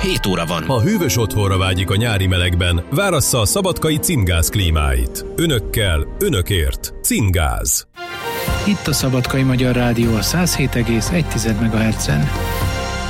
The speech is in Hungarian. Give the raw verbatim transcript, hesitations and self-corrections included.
hét óra van. Ha hűvös otthonra vágyik a nyári melegben, várassza a szabadkai Cimgáz klímáit. Önökkel, önökért. Cimgáz. Itt a Szabadkai Magyar Rádió a száz hét egész egy megahertzen.